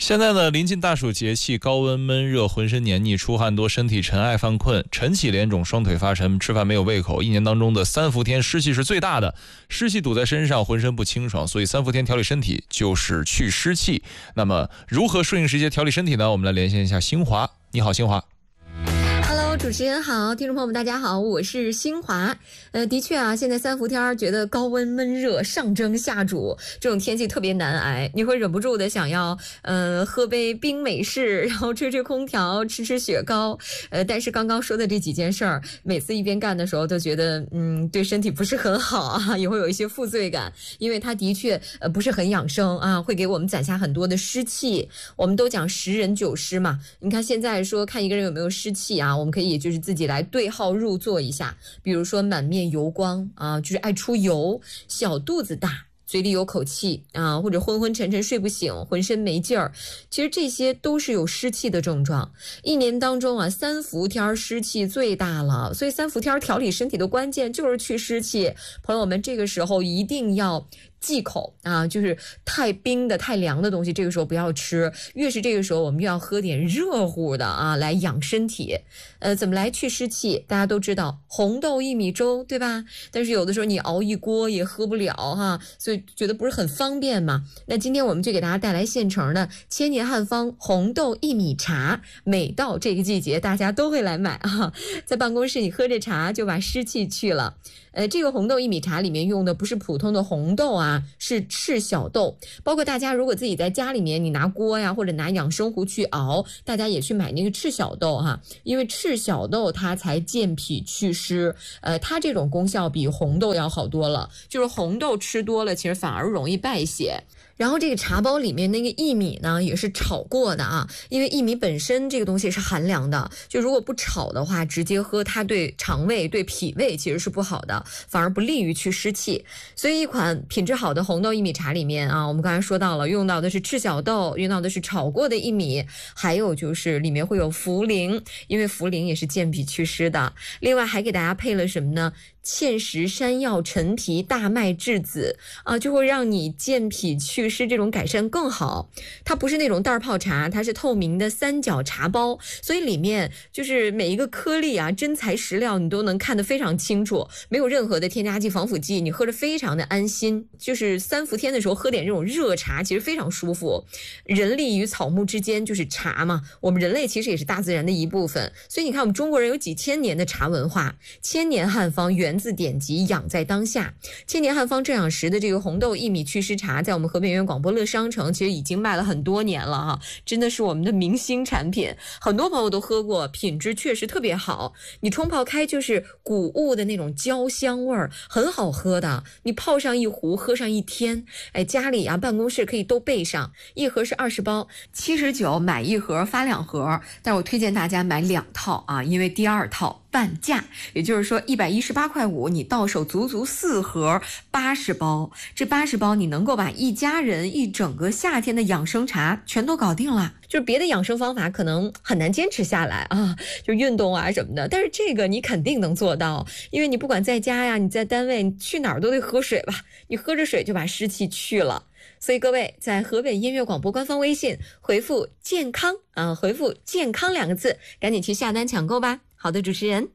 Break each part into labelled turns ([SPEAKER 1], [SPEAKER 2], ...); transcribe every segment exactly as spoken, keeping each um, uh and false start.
[SPEAKER 1] 现在呢，临近大暑节气，高温闷热，浑身黏腻，出汗多，身体沉爱犯困，晨起脸肿，双腿发沉，吃饭没有胃口。一年当中的三伏天，湿气是最大的，湿气堵在身上，浑身不清爽，所以三伏天调理身体就是去湿气。那么，如何顺应时节调理身体呢？我们来连线一下新华。你好，新华。
[SPEAKER 2] 主持人好，听众朋友们大家好，我是新华。呃，的确啊，现在三伏天觉得高温闷热，上蒸下煮，这种天气特别难挨，你会忍不住的想要呃喝杯冰美式，然后吹吹空调，吃吃雪糕。呃，但是刚刚说的这几件事儿，每次一边干的时候都觉得嗯对身体不是很好啊，也会有一些负罪感，因为它的确呃不是很养生啊，会给我们攒下很多的湿气。我们都讲十人九湿嘛，你看现在说看一个人有没有湿气啊，我们可以也就是自己来对号入座一下，比如说满面油光啊，就是爱出油，小肚子大，嘴里有口气啊，或者昏昏沉沉睡不醒，浑身没劲儿，其实这些都是有湿气的症状。一年当中啊，三伏天湿气最大了，所以三伏天调理身体的关键就是去湿气。朋友们，这个时候一定要忌口啊，就是太冰的太凉的东西这个时候不要吃，越是这个时候我们越要喝点热乎的啊，来养身体。呃，怎么来去湿气？大家都知道红豆薏米粥对吧？但是有的时候你熬一锅也喝不了哈，所以觉得不是很方便嘛。那今天我们就给大家带来现成的千年汉方红豆薏米茶，每到这个季节大家都会来买啊，在办公室你喝着茶就把湿气去了。呃，这个红豆薏米茶里面用的不是普通的红豆啊，是赤小豆。包括大家如果自己在家里面，你拿锅呀或者拿养生壶去熬，大家也去买那个赤小豆哈，因为赤小豆它才健脾祛湿，呃，它这种功效比红豆要好多了。就是红豆吃多了，其实反而容易败血。然后这个茶包里面那个薏米呢，也是炒过的啊，因为薏米本身这个东西是寒凉的，就如果不炒的话，直接喝它对肠胃对脾胃其实是不好的，反而不利于去湿气。所以一款品质好的红豆薏米茶里面啊，我们刚才说到了，用到的是赤小豆，用到的是炒过的薏米，还有就是里面会有茯苓，因为茯苓也是健脾祛湿的。另外还给大家配了什么呢？芡实山药陈皮大麦栀子啊，就会让你健脾祛湿这种改善更好。它不是那种袋泡茶，它是透明的三角茶包，所以里面就是每一个颗粒啊，真材实料，你都能看得非常清楚，没有任何的添加剂防腐剂，你喝着非常的安心。就是三伏天的时候喝点这种热茶其实非常舒服。人力与草木之间就是茶嘛，我们人类其实也是大自然的一部分，所以你看我们中国人有几千年的茶文化，千年汉方源自典籍，养在当下。千年汉方正养食的这个红豆薏米祛湿茶，在我们河北园广播乐商城其实已经卖了很多年了哈，真的是我们的明星产品，很多朋友都喝过，品质确实特别好。你冲泡开就是谷物的那种焦香味儿，很好喝的。你泡上一壶，喝上一天，哎，家里啊、办公室可以都备上。一盒是二十包，七十九买一盒发两盒，但我推荐大家买两套啊，因为第二套半价，也就是说一百一十八块五，你到手足足四盒八十包，这八十包你能够把一家人一整个夏天的养生茶全都搞定了。就是别的养生方法可能很难坚持下来啊，就运动啊什么的，但是这个你肯定能做到，因为你不管在家呀，你在单位，你去哪儿都得喝水吧，你喝着水就把湿气去了。所以各位在河北音乐广播官方微信回复健康啊，回复健康两个字，赶紧去下单抢购吧。好的，主持人。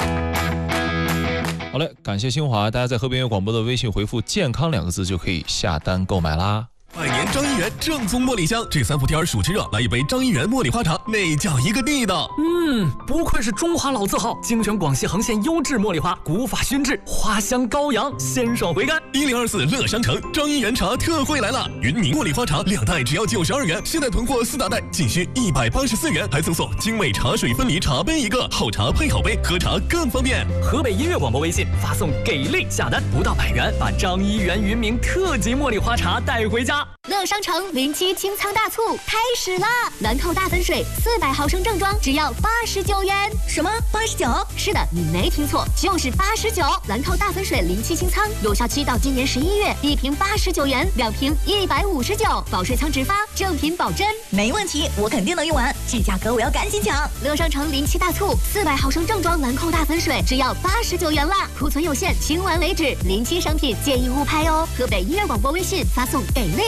[SPEAKER 1] 好嘞，感谢新华，大家在河北音乐广播的微信回复健康两个字就可以下单购买啦。
[SPEAKER 3] 百年张一元正宗茉莉香，这三伏天暑吃热，来一杯张一元茉莉花茶，那叫一个地道。
[SPEAKER 4] 嗯，不愧是中华老字号，精选广西横县优质茉莉花，古法熏制，花香高扬，鲜爽回甘。
[SPEAKER 3] 一零二四乐商城张一元茶特惠来了，云宁茉莉花茶两袋只要九十二元，现在囤货四大袋仅需一百八十四元，还赠送精美茶水分离茶杯一个，好茶配好杯，喝茶更方便。
[SPEAKER 4] 河北音乐广播微信发送给力下单，不到百元，把张一元云茗特级茉莉花茶带回家。
[SPEAKER 5] 乐商城零七清仓大促开始了，兰蔻大粉水四百毫升正装只要八十九元。什么八十九？是的，你没听错，就是八十九。兰蔻大粉水零七清仓有效期到今年十一月，一瓶八十九元，两瓶一百五十九，保水仓直发，正品保真，
[SPEAKER 6] 没问题，我肯定能用完。这价格我要赶紧抢！
[SPEAKER 5] 乐商城零七大促，四百毫升正装兰蔻大粉水只要八十九元啦，库存有限，清完为止。零七商品建议勿拍哦。河北音乐广播微信发送给力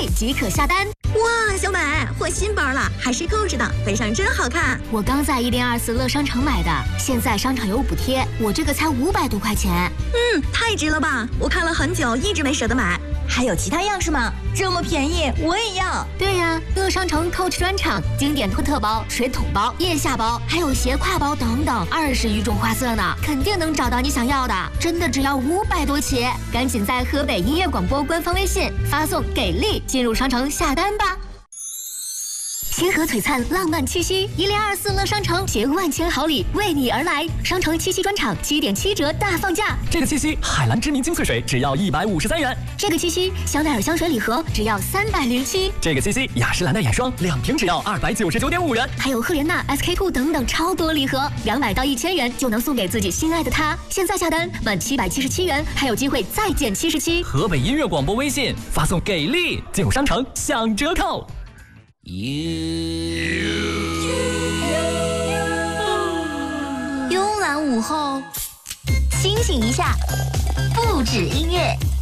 [SPEAKER 5] 立即可下单。
[SPEAKER 6] 哇，小美换新包了，还是购置的，背上真好看。
[SPEAKER 5] 我刚在一零二四乐商城买的，现在商场有补贴，我这个才五百多块钱。
[SPEAKER 6] 嗯，太值了吧！我看了很久，一直没舍得买。还有其他样式吗？这么便宜，我也要。
[SPEAKER 5] 对呀、啊，乐商城 Coach 专场，经典托特包、水桶包、腋下包，还有斜挎包等等，二十余种花色呢，肯定能找到你想要的。真的只要五百多起，赶紧在河北音乐广播官方微信发送“给力”进入商城下单吧。星河璀璨，浪漫七夕，一零二四乐商城携万千好礼为你而来。商城七夕专场七点七折大放价，
[SPEAKER 4] 这个七夕海蓝知名精粹水只要一百五十三元，
[SPEAKER 5] 这个七夕香奈儿香水礼盒只要三百零七，
[SPEAKER 4] 这个七夕雅诗兰黛眼霜两瓶只要二百九十九点五元，
[SPEAKER 5] 还有赫莲娜 S K two 等等超多礼盒，两百到一千元就能送给自己心爱的他。现在下单满七百七十七元，还有机会再减七十七。
[SPEAKER 4] 河北音乐广播微信发送“给力”进入商城享折扣。
[SPEAKER 5] 慵懒午后，清醒一下，不止音乐。